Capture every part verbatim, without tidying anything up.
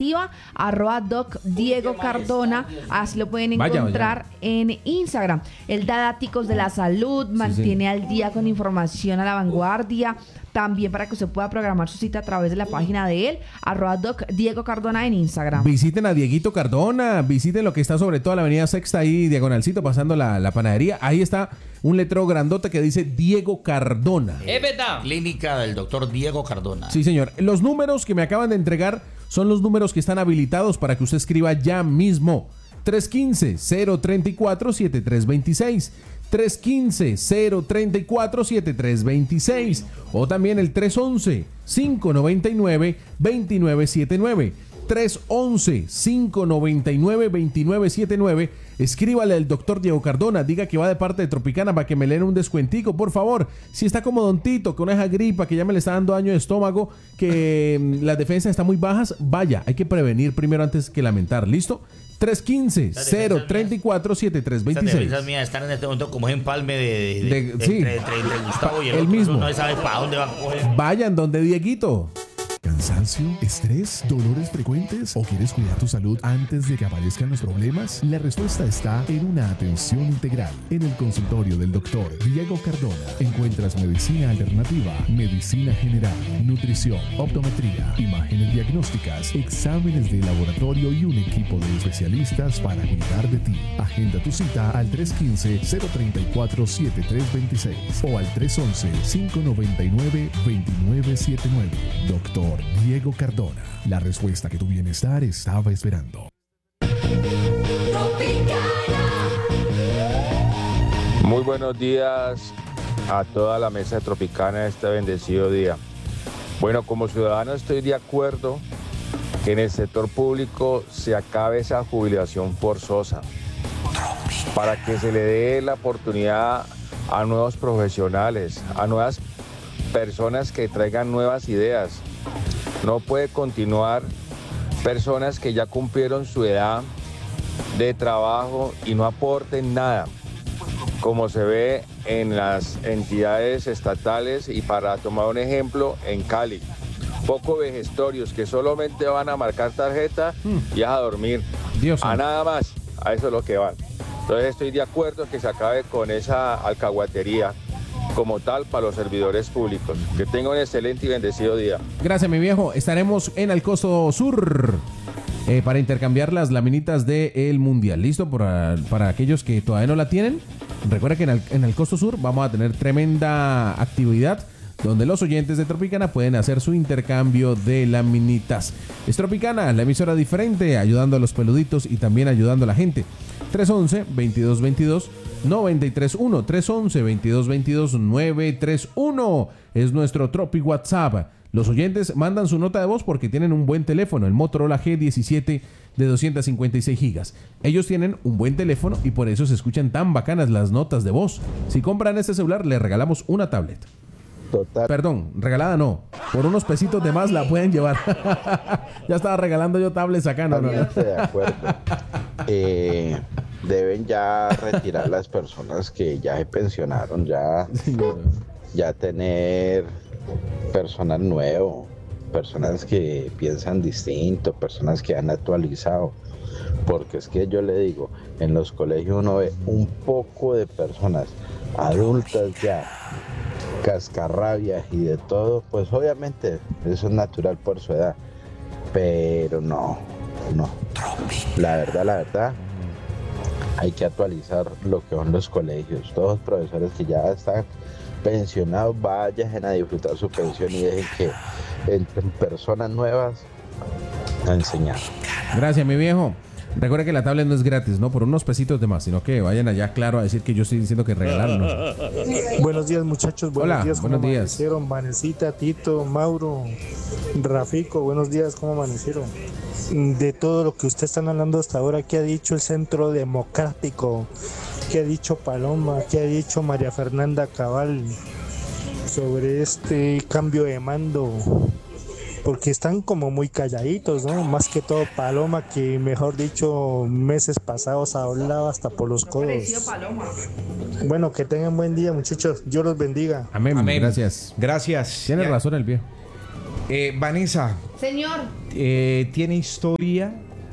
Alternativa, arroba Doc Diego Cardona, así lo pueden encontrar vaya, vaya. en Instagram. Él da datos de la salud, mantiene sí, sí. al día con información a la vanguardia, también para que usted pueda programar su cita a través de la página de él, arroba Doc Diego Cardona en Instagram. Visiten a Dieguito Cardona, visiten lo que está sobre toda la avenida Sexta ahí, diagonalcito, pasando la, la panadería. Ahí está un letrero grandote que dice Diego Cardona. Es verdad. Clínica del doctor Diego Cardona. Sí, señor. Los números que me acaban de entregar son los números que están habilitados para que usted escriba ya mismo. tres uno cinco, cero tres cuatro, siete tres dos seis. tres uno cinco, cero tres cuatro, siete tres dos seis o también el tres once, cinco noventa y nueve, veintinueve setenta y nueve. tres once, cinco noventa y nueve, veintinueve setenta y nueve. Escríbale al doctor Diego Cardona, diga que va de parte de Tropicana para que me le den un descuentico, por favor. Si está como Don Tito, con esa gripa que ya me le está dando daño de estómago, que las defensas están muy bajas, vaya, hay que prevenir primero antes que lamentar, ¿listo? tres uno cinco, cero tres cuatro, siete tres dos seis. Estas defensas mías están en este momento como empalme de, de, de, de sí. entre, entre, entre Gustavo y el, el otro. mismo. No sabe para dónde va a coger. Vayan donde Dieguito. ¿Cansancio? ¿Estrés? ¿Dolores frecuentes? ¿O quieres cuidar tu salud antes de que aparezcan los problemas? La respuesta está en una atención integral. En el consultorio del doctor Diego Cardona encuentras medicina alternativa, medicina general, nutrición, optometría, imágenes diagnósticas, exámenes de laboratorio y un equipo de especialistas para cuidar de ti. Agenda tu cita al tres uno cinco, cero tres cuatro, siete tres dos seis o al tres once, cinco noventa y nueve, veintinueve setenta y nueve. Doctor Diego Cardona, la respuesta que tu bienestar estaba esperando. Muy buenos días a toda la mesa de Tropicana de este bendecido día. Bueno, como ciudadano estoy de acuerdo que en el sector público se acabe esa jubilación forzosa para que se le dé la oportunidad a nuevos profesionales, a nuevas personas que traigan nuevas ideas. No puede continuar personas que ya cumplieron su edad de trabajo y no aporten nada, como se ve en las entidades estatales y, para tomar un ejemplo, en Cali. Poco vejestorios que solamente van a marcar tarjeta y a dormir. Dios a nada más, a eso es lo que van. Entonces estoy de acuerdo que se acabe con esa alcahuetería como tal para los servidores públicos. Que tengan un excelente y bendecido día. Gracias, mi viejo. Estaremos en el Costo Sur eh, para intercambiar las laminitas del Mundial. ¿Listo? Para, para aquellos que todavía no la tienen, recuerda que en el, en el Costo Sur vamos a tener tremenda actividad donde los oyentes de Tropicana pueden hacer su intercambio de laminitas. Es Tropicana, la emisora diferente, ayudando a los peluditos y también ayudando a la gente. tres once, veintidós veintidós, noventa y tres uno. tres once, veintidós veintidós, nueve tres uno es nuestro Tropi WhatsApp. Los oyentes mandan su nota de voz porque tienen un buen teléfono, el Motorola G diecisiete de doscientos cincuenta y seis gigas. Ellos tienen un buen teléfono y por eso se escuchan tan bacanas las notas de voz. Si compran este celular, les regalamos una tablet. Total. Perdón, regalada no. Por unos pesitos de más la pueden llevar. Ya estaba regalando yo tablets acá, no, no, no. De acuerdo. Eh, deben ya retirar las personas que ya se pensionaron, ya, ya tener personal nuevo, personas que piensan distinto, personas que han actualizado. Porque es que yo le digo, en los colegios uno ve un poco de personas adultas ya, cascarrabias y de todo, pues obviamente eso es natural por su edad, pero no, no, la verdad, la verdad, hay que actualizar lo que son los colegios. Todos los profesores que ya están pensionados, vayan a disfrutar su pensión y dejen que entren personas nuevas a enseñar. Gracias, mi viejo. Recuerda que la tablet no es gratis, ¿no? Por unos pesitos de más, sino que vayan allá, claro, a decir que yo estoy diciendo que regalaron. Buenos días, muchachos. Buenos Hola, días. ¿Cómo buenos días. amanecieron? Vanecita, Tito, Mauro, Rafico, buenos días. ¿Cómo amanecieron? De todo lo que ustedes están hablando hasta ahora, ¿qué ha dicho el Centro Democrático? ¿Qué ha dicho Paloma? ¿Qué ha dicho María Fernanda Cabal sobre este cambio de mando? Porque están como muy calladitos, ¿no? Más que todo Paloma, que mejor dicho, meses pasados hablaba hasta por los codos. Bueno, que tengan buen día, muchachos. Dios los bendiga. Amén. Amén. Gracias. Gracias. Tiene razón el viejo. Eh, Vanessa. Señor. Eh, tiene historia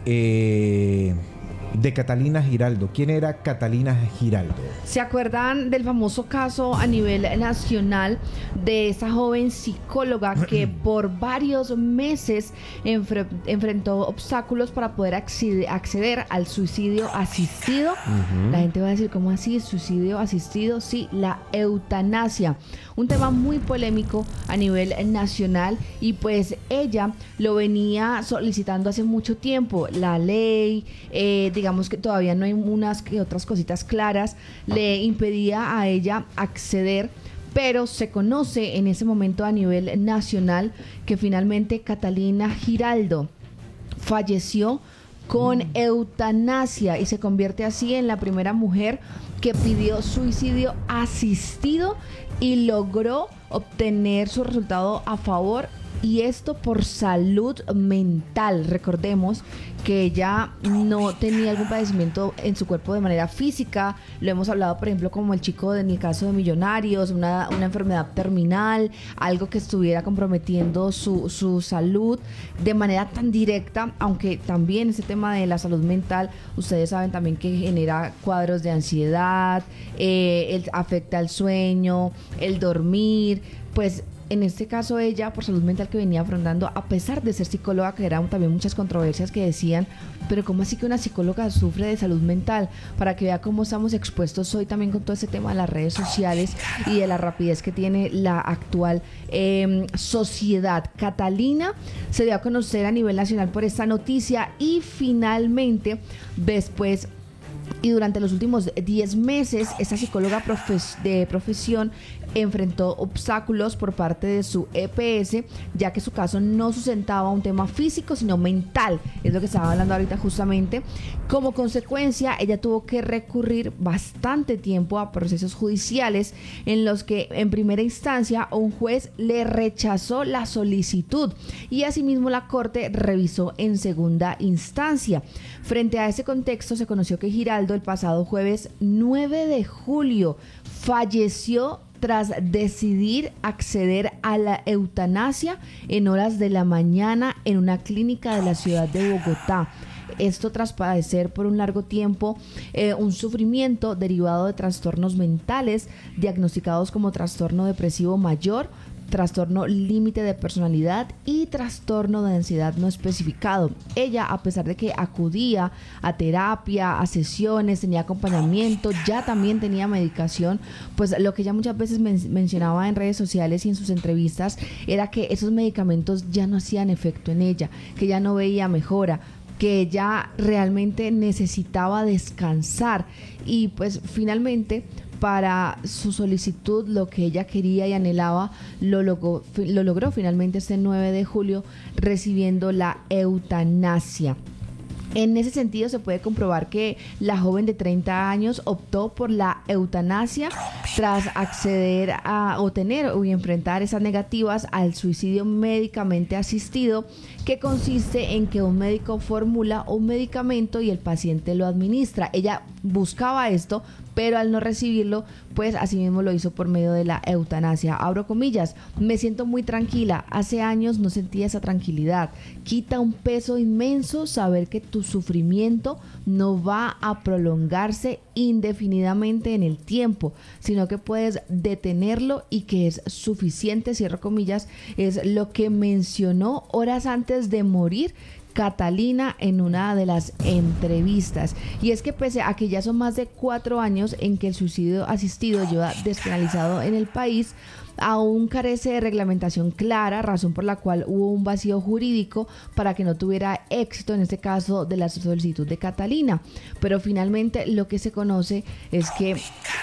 eh, de Catalina Giraldo. ¿Quién era Catalina Giraldo? ¿Se acuerdan del famoso caso a nivel nacional de esa joven psicóloga que por varios meses enfre- enfrentó obstáculos para poder acceder, acceder al suicidio asistido? Uh-huh. La gente va a decir, ¿cómo así? ¿Suicidio asistido? Sí, la eutanasia. Un tema muy polémico a nivel nacional y pues ella lo venía solicitando hace mucho tiempo. La ley, eh, digamos que todavía no hay unas que otras cositas claras, le impedía a ella acceder, pero se conoce en ese momento a nivel nacional que finalmente Catalina Giraldo falleció con mm. eutanasia y se convierte así en la primera mujer que pidió suicidio asistido y logró obtener su resultado a favor, y esto por salud mental. Recordemos que ella no tenía algún padecimiento en su cuerpo de manera física. Lo hemos hablado, por ejemplo, como el chico en el caso de Millonarios, una, una enfermedad terminal, algo que estuviera comprometiendo su, su salud de manera tan directa, aunque también ese tema de la salud mental, ustedes saben también que genera cuadros de ansiedad, eh, el, afecta el sueño, el dormir, pues en este caso ella, por salud mental que venía afrontando, a pesar de ser psicóloga, que eran también muchas controversias que decían, pero ¿cómo así que una psicóloga sufre de salud mental? Para que vea cómo estamos expuestos hoy también con todo ese tema de las redes sociales y de la rapidez que tiene la actual eh, sociedad. Catalina se dio a conocer a nivel nacional por esta noticia y finalmente después y durante los últimos diez meses, esta psicóloga profes- de profesión enfrentó obstáculos por parte de su E P S, ya que su caso no sustentaba un tema físico, sino mental. Es lo que estaba hablando ahorita justamente. Como consecuencia, ella tuvo que recurrir bastante tiempo a procesos judiciales en los que en primera instancia un juez le rechazó la solicitud y asimismo la corte revisó en segunda instancia. Frente a ese contexto, se conoció que Giraldo el pasado jueves nueve de julio falleció tras decidir acceder a la eutanasia en horas de la mañana en una clínica de la ciudad de Bogotá. Esto tras padecer por un largo tiempo eh, un sufrimiento derivado de trastornos mentales diagnosticados como trastorno depresivo mayor, trastorno límite de personalidad y trastorno de ansiedad no especificado. Ella, a pesar de que acudía a terapia, a sesiones, tenía acompañamiento, ya también tenía medicación, pues lo que ella muchas veces men- mencionaba en redes sociales y en sus entrevistas era que esos medicamentos ya no hacían efecto en ella, que ya no veía mejora, que ella realmente necesitaba descansar y pues finalmente para su solicitud lo que ella quería y anhelaba lo logró, lo logró finalmente este nueve de julio recibiendo la eutanasia. En ese sentido se puede comprobar que la joven de treinta años optó por la eutanasia tras acceder a o tener o enfrentar esas negativas al suicidio médicamente asistido, que consiste en que un médico formula un medicamento y el paciente lo administra. Ella buscaba esto, pero al no recibirlo, pues así mismo lo hizo por medio de la eutanasia. Abro comillas, me siento muy tranquila, hace años no sentía esa tranquilidad. Quita un peso inmenso saber que tu sufrimiento no va a prolongarse indefinidamente en el tiempo, sino que puedes detenerlo y que es suficiente, cierro comillas, es lo que mencionó horas antes de morir Catalina en una de las entrevistas. Y es que pese a que ya son más de cuatro años en que el suicidio asistido lleva despenalizado en el país, aún carece de reglamentación clara, razón por la cual hubo un vacío jurídico para que no tuviera éxito en este caso de la solicitud de Catalina. Pero finalmente lo que se conoce es que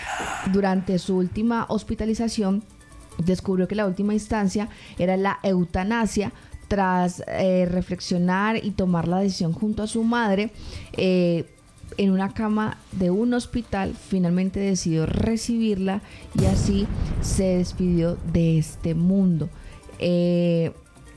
durante su última hospitalización descubrió que la última instancia era la eutanasia. Tras eh, reflexionar y tomar la decisión junto a su madre, eh, en una cama de un hospital, finalmente decidió recibirla y así se despidió de este mundo. Eh,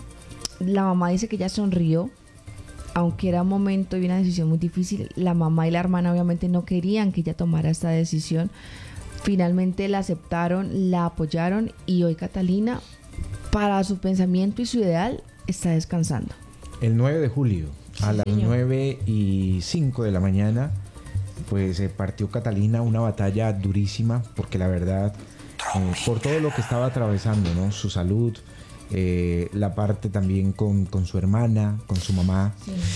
la mamá dice que ella sonrió, aunque era un momento y una decisión muy difícil. La mamá y la hermana obviamente no querían que ella tomara esta decisión. Finalmente la aceptaron, la apoyaron y hoy Catalina para su pensamiento y su ideal está descansando. El nueve de julio, a las nueve y cinco de la mañana, pues se partió Catalina, una batalla durísima, porque la verdad, eh, por todo lo que estaba atravesando, ¿no? Su salud, eh, la parte también con, con su hermana, con su mamá.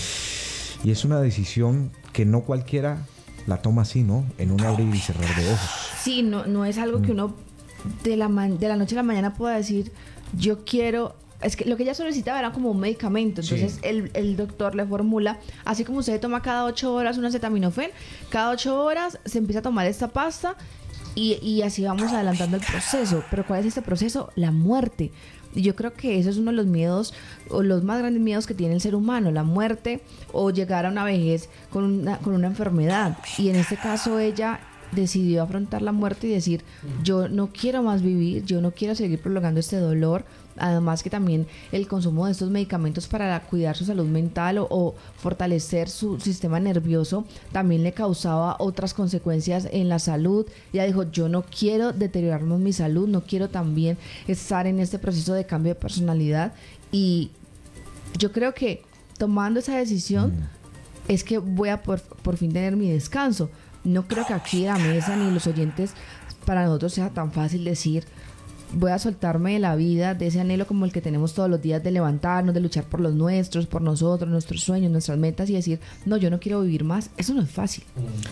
Sí. Y es una decisión que no cualquiera la toma así, ¿no? En un abrir y cerrar de ojos. Sí, no, no es algo que uno de la, man- de la noche a la mañana pueda decir, yo quiero... Es que lo que ella solicitaba era como un medicamento. Entonces sí. el, el doctor le formula, así como usted toma cada ocho horas un acetaminofén, cada ocho horas se empieza a tomar esta pasta y, y así vamos adelantando el proceso. Pero ¿cuál es este proceso? La muerte. Y yo creo que eso es uno de los miedos, o los más grandes miedos que tiene el ser humano, la muerte o llegar a una vejez con una, con una enfermedad. Y en este caso ella decidió afrontar la muerte y decir, yo no quiero más vivir, yo no quiero seguir prolongando este dolor. Además que también el consumo de estos medicamentos para cuidar su salud mental o, o fortalecer su sistema nervioso también le causaba otras consecuencias en la salud. Ella dijo, yo no quiero deteriorarme mi salud, no quiero también estar en este proceso de cambio de personalidad. Y yo creo que tomando esa decisión mm. es que voy a por, por fin tener mi descanso. No creo que aquí en la mesa ni los oyentes para nosotros sea tan fácil decir, voy a soltarme de la vida, de ese anhelo como el que tenemos todos los días de levantarnos, de luchar por los nuestros, por nosotros, nuestros sueños, nuestras metas y decir, no, yo no quiero vivir más. Eso no es fácil.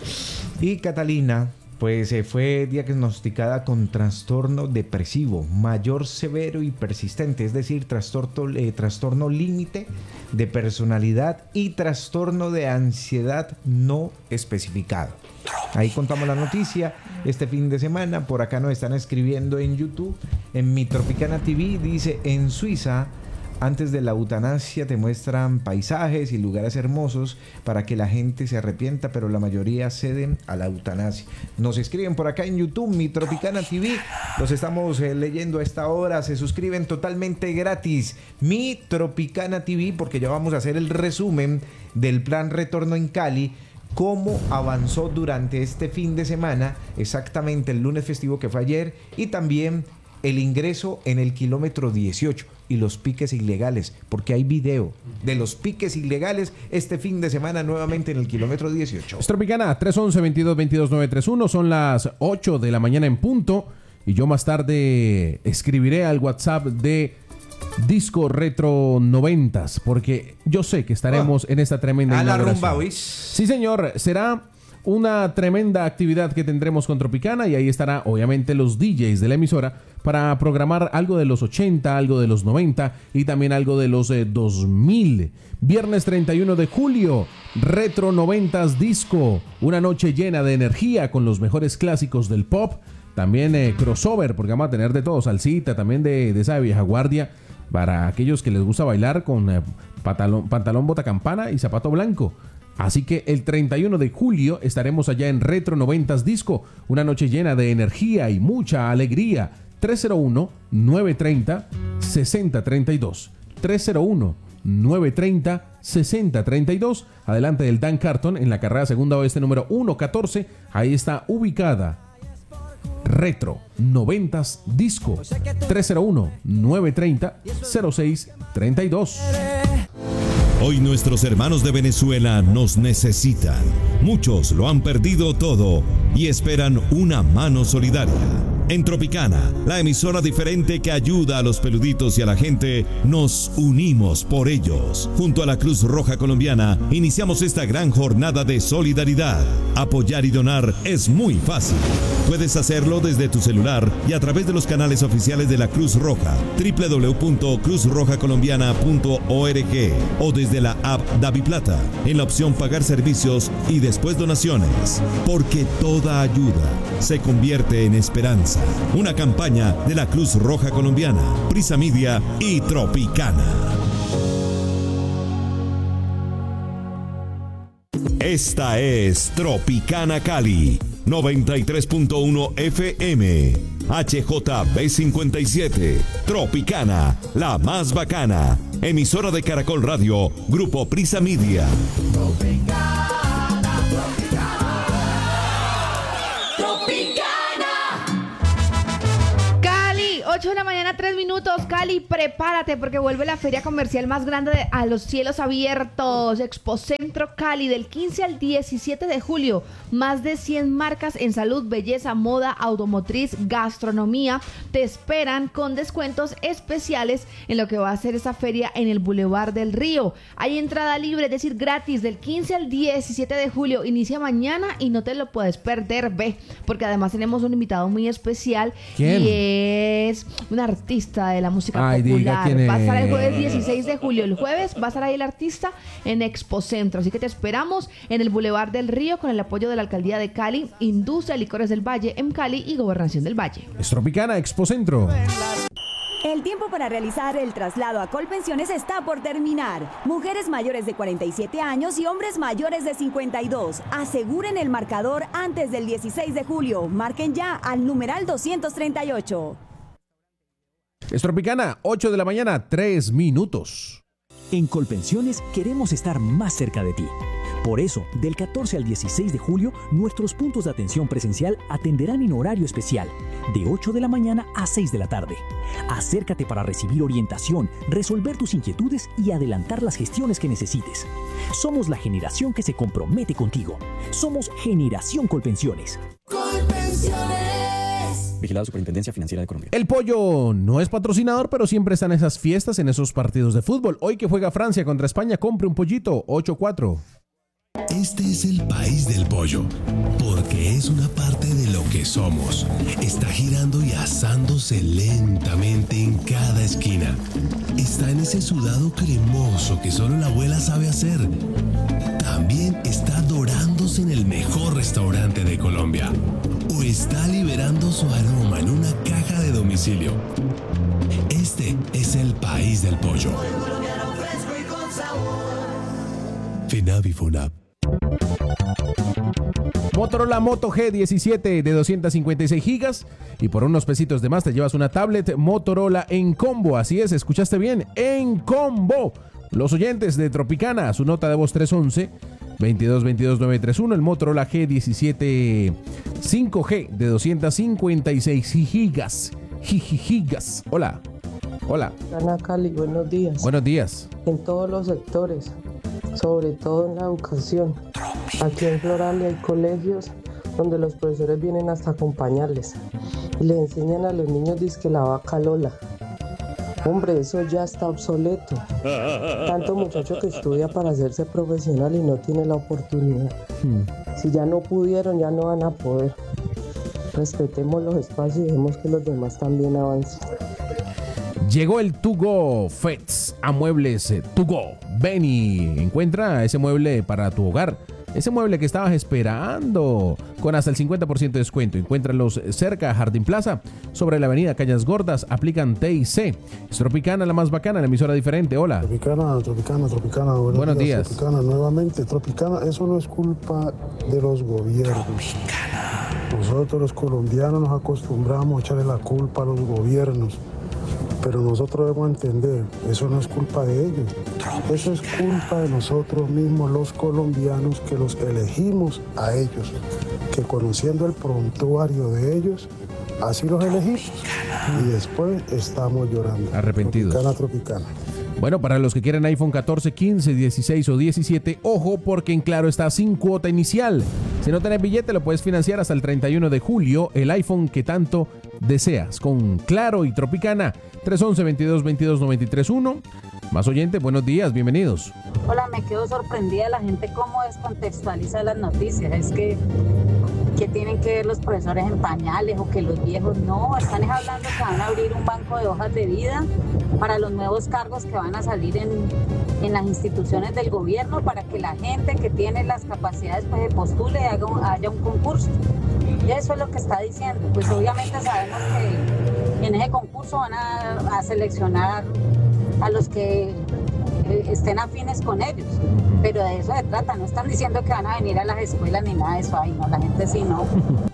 Y Catalina, pues eh, fue diagnosticada con trastorno depresivo mayor, severo y persistente, es decir, trastorno, eh, trastorno límite de personalidad y trastorno de ansiedad no especificado. Ahí contamos la noticia este fin de semana. Por acá nos están escribiendo en YouTube, en Mi Tropicana T V, dice, en Suiza, antes de la eutanasia te muestran paisajes y lugares hermosos para que la gente se arrepienta, pero la mayoría ceden a la eutanasia. Nos escriben por acá en YouTube, Mi Tropicana T V, los estamos eh, leyendo a esta hora, se suscriben totalmente gratis, Mi Tropicana T V, porque ya vamos a hacer el resumen del plan Retorno en Cali, cómo avanzó durante este fin de semana, exactamente el lunes festivo que fue ayer, y también el ingreso en el kilómetro dieciocho y los piques ilegales, porque hay video de los piques ilegales este fin de semana nuevamente en el kilómetro dieciocho. Tropicana, tres once, veintidós, veintidós, novecientos treinta y uno, son las ocho de la mañana en punto, y yo más tarde escribiré al WhatsApp de Disco Retro noventas, porque yo sé que estaremos oh, en esta tremenda a inauguración. La rumba, ¿oís? Sí, señor, será una tremenda actividad que tendremos con Tropicana, y ahí estará obviamente los D Js de la emisora para programar algo de los ochenta, algo de los noventa y también algo de los eh, dos mil. Viernes treinta y uno de julio, Retro noventas Disco, una noche llena de energía con los mejores clásicos del pop, también eh, crossover, porque vamos a tener de todo, salsita, también de, de esa vieja guardia, para aquellos que les gusta bailar con eh, pantalón, pantalón bota campana y zapato blanco. Así que el treinta y uno de julio estaremos allá en Retro noventas Disco, una noche llena de energía y mucha alegría. tres cero uno, nueve tres cero, seis cero tres dos, tres cero uno, nueve tres cero, seis cero tres dos, adelante del Dan Carton en la carrera segunda oeste número ciento catorce, ahí está ubicada Retro noventas Disco, tres cero uno, nueve tres cero, cero seis tres dos. Hoy nuestros hermanos de Venezuela nos necesitan. Muchos lo han perdido todo y esperan una mano solidaria. En Tropicana, la emisora diferente que ayuda a los peluditos y a la gente, nos unimos por ellos. Junto a la Cruz Roja Colombiana, iniciamos esta gran jornada de solidaridad. Apoyar y donar es muy fácil. Puedes hacerlo desde tu celular y a través de los canales oficiales de la Cruz Roja, doble u doble u doble u punto cruz roja colombiana punto org, o desde la app DaviPlata, en la opción Pagar Servicios y después Donaciones. Porque toda ayuda se convierte en esperanza. Una campaña de la Cruz Roja Colombiana, Prisa Media y Tropicana. Esta es Tropicana Cali, noventa y tres punto uno F M, H J B cincuenta y siete, Tropicana, la más bacana, emisora de Caracol Radio, Grupo Prisa Media. Tropicana, Tropicana, Tropicana. Cali, ocho de la mañana, tres minutos. Cali, prepárate porque vuelve la feria comercial más grande de, a los cielos abiertos. Expocentro Cali del quince al diecisiete de julio. Más de cien marcas en salud, belleza, moda, automotriz, gastronomía te esperan con descuentos especiales en lo que va a ser esa feria en el Boulevard del Río. Hay entrada libre, es decir, gratis del quince al diecisiete de julio. Inicia mañana y no te lo puedes perder, ve, porque además tenemos un invitado muy especial. ¿Quién? Y es un artista de la música Ay, popular. diga quién va a estar el es. jueves dieciséis de julio. El jueves va a estar ahí el artista en Expocentro. Así que te esperamos en el Boulevard del Río con el apoyo de la Alcaldía de Cali, Industria Licores del Valle en Cali y Gobernación del Valle. Es Tropicana Expocentro. El tiempo para realizar el traslado a Colpensiones está por terminar. Mujeres mayores de cuarenta y siete años y hombres mayores de cincuenta y dos. Aseguren el marcador antes del dieciséis de julio. Marquen ya al numeral doscientos treinta y ocho. Es Tropicana, ocho de la mañana, tres minutos. En Colpensiones queremos estar más cerca de ti. Por eso, del catorce al dieciséis de julio, nuestros puntos de atención presencial atenderán en horario especial, de ocho de la mañana a seis de la tarde. Acércate para recibir orientación, resolver tus inquietudes y adelantar las gestiones que necesites. Somos la generación que se compromete contigo. Somos Generación Colpensiones. Colpensiones. Vigilado Superintendencia Financiera de Colombia. El Pollo no es patrocinador, pero siempre está en esas fiestas, en esos partidos de fútbol. Hoy que juega Francia contra España, compre un pollito, ocho cuatro. Este es el país del pollo, porque es una parte de lo que somos. Está girando y asándose lentamente en cada esquina. Está en ese sudado cremoso que solo la abuela sabe hacer. También está dorándose en el mejor restaurante de Colombia. O está liberando su aroma en una caja de domicilio. Este es el país del pollo. FINAVI FUNAP. Motorola Moto G diecisiete de doscientos cincuenta y seis gigas y por unos pesitos de más te llevas una tablet Motorola en combo. Así es, escuchaste bien, en combo. Los oyentes de Tropicana, su nota de voz tres once, veintidós veintidós nueve treinta y uno, el Motorola G diecisiete cinco G de doscientos cincuenta y seis gigas. Gigas. Hola. Hola. Ana Cali, buenos días. Buenos días. En todos los sectores, sobre todo en la educación. Aquí en Floralia hay colegios donde los profesores vienen hasta acompañarles y le enseñan a los niños dizque la vaca Lola. Hombre, eso ya está obsoleto. Tanto muchacho que estudia para hacerse profesional y no tiene la oportunidad. Hmm. Si ya no pudieron, ya no van a poder. Respetemos los espacios y dejemos que los demás también avancen. Llegó el To Go Fets a Muebles To Go. Ven y encuentra ese mueble para tu hogar. Ese mueble que estabas esperando, con hasta el cincuenta por ciento de descuento. Encuéntralos cerca a Jardín Plaza, sobre la avenida Cañas Gordas. Aplican T y C. Es Tropicana, la más bacana, la emisora diferente. Hola. Tropicana, Tropicana, Tropicana. Buenos, Buenos días. días. Tropicana, nuevamente. Tropicana, eso no es culpa de los gobiernos. Tropicana. Nosotros los colombianos nos acostumbramos a echarle la culpa a los gobiernos. Pero nosotros debemos entender, eso no es culpa de ellos. Eso es culpa de nosotros mismos, los colombianos, que los elegimos a ellos. Que conociendo el prontuario de ellos, así los elegimos. Y después estamos llorando. Arrepentidos. Tropicana, Tropicana. Bueno, para los que quieren iPhone catorce, quince, dieciséis o diecisiete, ojo porque en Claro está sin cuota inicial. Si no tenés billete, lo puedes financiar hasta el treinta y uno de julio, el iPhone que tanto deseas. Con Claro y Tropicana, tres once, veintidós veintidós noventa y tres uno. Más oyente, buenos días, bienvenidos. Hola, me quedo sorprendida de la gente cómo descontextualiza las noticias. Es que, que tienen que ver los profesores en pañales o que los viejos no. Están hablando que van a abrir un banco de hojas de vida para los nuevos cargos que van a salir en, en las instituciones del gobierno, para que la gente que tiene las capacidades pues se postule y haga un, haya un concurso. Y eso es lo que está diciendo. Pues obviamente sabemos que en ese concurso van a, a seleccionar a los que estén afines con ellos, pero de eso se trata. No están diciendo que van a venir a las escuelas ni nada de eso. Ay, no, la gente sí no.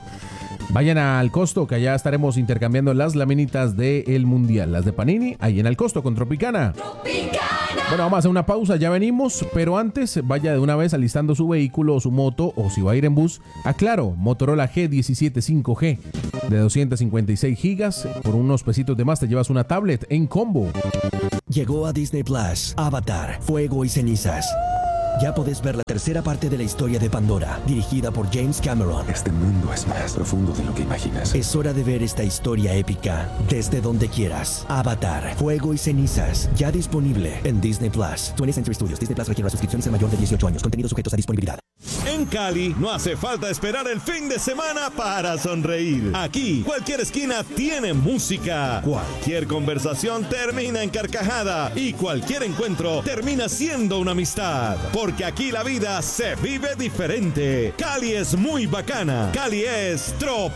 Vayan al Costo, que allá estaremos intercambiando las laminitas del Mundial, las de Panini, ahí en el Costo con Tropicana. Tropicana. Bueno, vamos a hacer una pausa, ya venimos, pero antes vaya de una vez alistando su vehículo o su moto, o si va a ir en bus, a Claro, Motorola G diecisiete cinco G de doscientos cincuenta y seis gigas, por unos pesitos de más te llevas una tablet en combo. Llegó a Disney Plus, Avatar, Fuego y Cenizas. Ya podés ver la tercera parte de la historia de Pandora, dirigida por James Cameron. Este mundo es más profundo de lo que imaginas. Es hora de ver esta historia épica desde donde quieras. Avatar, Fuego y Cenizas, ya disponible en Disney Plus. twentieth Century Studios. Disney Plus requiere una suscripción y ser mayor de dieciocho años. Contenidos sujetos a disponibilidad. En Cali no hace falta esperar el fin de semana para sonreír. Aquí, cualquier esquina tiene música. Cualquier conversación termina en carcajada. Y cualquier encuentro termina siendo una amistad. Porque aquí la vida se vive diferente. Cali es muy bacana. Cali es trop.